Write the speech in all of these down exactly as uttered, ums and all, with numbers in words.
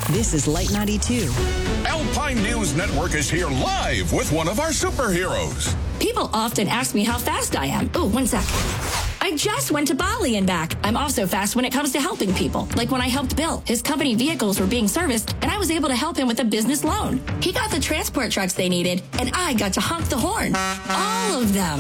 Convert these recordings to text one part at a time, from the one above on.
This is Light ninety-two. Alpine News Network is here live with one of our superheroes. People often ask me how fast I am. Oh, one sec. I just went to Bali and back. I'm also fast when it comes to helping people. Like when I helped Bill. His company vehicles were being serviced, and I was able to help him with a business loan. He got the transport trucks they needed, and I got to honk the horn. All of them.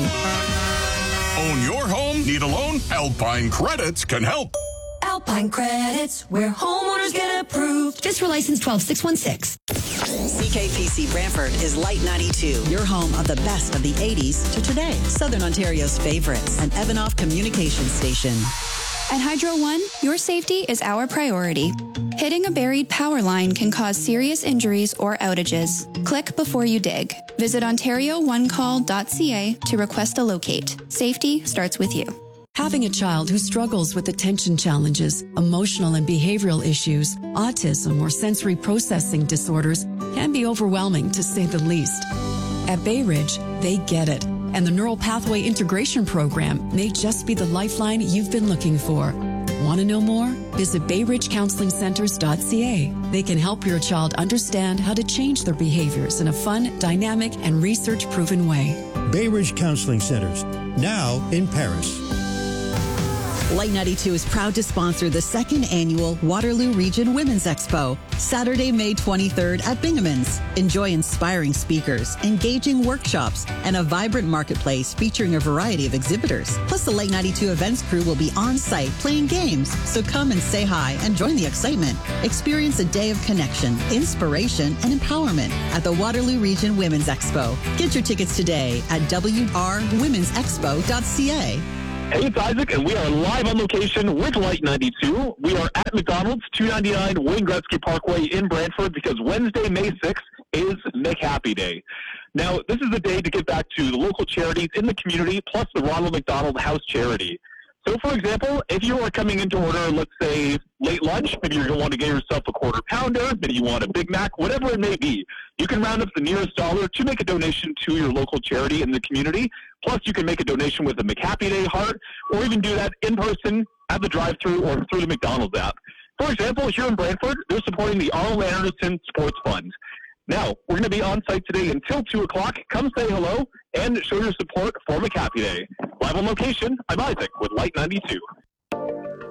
Own your home? Need a loan? Alpine Credits can help. Alpine Credits, where homeowners get approved. Just for license twelve six one six. C K P C Brantford is Light ninety-two, your home of the best of the eighties to today. Southern Ontario's favorites, an Evanoff communications station. At Hydro One, your safety is our priority. Hitting a buried power line can cause serious injuries or outages. Click before you dig. Visit ontario one call dot c a to request a locate. Safety starts with you. Having a child who struggles with attention challenges, emotional and behavioral issues, autism, or sensory processing disorders can be overwhelming, to say the least. At Bay Ridge, they get it, and the Neural Pathway Integration Program may just be the lifeline you've been looking for. Want to know more? Visit bay ridge counseling centers dot c a. They can help your child understand how to change their behaviors in a fun, dynamic, and research-proven way. Bay Ridge Counseling Centers, now in Paris. Light ninety-two is proud to sponsor the second annual Waterloo Region Women's Expo, Saturday, May twenty-third at Bingaman's. Enjoy inspiring speakers, engaging workshops, and a vibrant marketplace featuring a variety of exhibitors. Plus, the Light ninety-two events crew will be on site playing games, so come and say hi and join the excitement. Experience a day of connection, inspiration, and empowerment at the Waterloo Region Women's Expo. Get your tickets today at w r women's expo dot c a. Hey, it's Isaac, and we are live on location with Light ninety-two. We are at McDonald's, two ninety-nine Wayne Gretzky Parkway in Brantford, because Wednesday, May sixth is McHappy Day. Now, this is the day to give back to the local charities in the community, plus the Ronald McDonald House Charity. So, for example, if you are coming in to order, let's say, late lunch, maybe you're going to want to get yourself a quarter pounder, maybe you want a Big Mac, whatever it may be, you can round up the nearest dollar to make a donation to your local charity in the community. Plus, you can make a donation with a McHappy Day heart, or even do that in person at the drive-thru or through the McDonald's app. For example, here in Brantford, they're supporting the Arnold Anderson Sports Fund. Now, we're going to be on site today until two o'clock. Come say hello and show your support for McHappy Day. Live on location, I'm Isaac with Light ninety-two.